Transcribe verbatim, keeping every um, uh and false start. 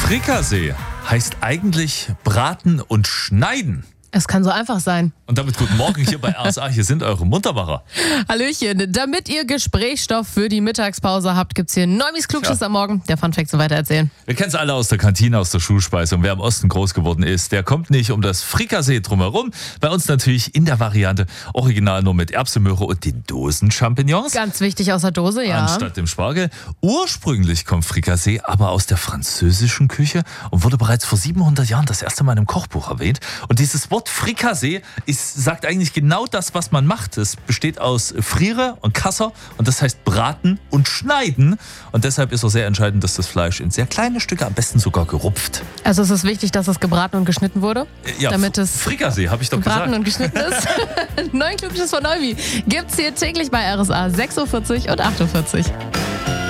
Frikassee heißt eigentlich braten und schneiden. Es kann so einfach sein. Und damit guten Morgen hier bei R S A. Hier sind eure Muntermacher. Hallöchen. Damit ihr Gesprächsstoff für die Mittagspause habt, gibt's hier Neumis Klugschiss am Morgen. Der Funfact zum Weitererzählen. Wir kennen es alle aus der Kantine, aus der Schulspeise. Und wer im Osten groß geworden ist, der kommt nicht um das Frikassee drumherum. Bei uns natürlich in der Variante original nur mit Erbsenmöhre und den Dosen-Champignons. Ganz wichtig aus der Dose, ja. Anstatt dem Spargel. Ursprünglich kommt Frikassee aber aus der französischen Küche und wurde bereits vor siebenhundert Jahren das erste Mal in einem Kochbuch erwähnt. Und dieses Wort Frikassee ist, sagt eigentlich genau das, was man macht. Es besteht aus Friere und Kasser und das heißt braten und schneiden. Und deshalb ist auch sehr entscheidend, dass das Fleisch in sehr kleine Stücke, am besten sogar gerupft. Also es ist wichtig, dass es gebraten und geschnitten wurde? Ja, damit es Frikassee, habe ich doch gebraten gesagt. und geschnitten ist. Neuen Klugschiss von Neumi gibt's hier täglich bei R S A sechs Uhr vierzig und acht Uhr vierzig.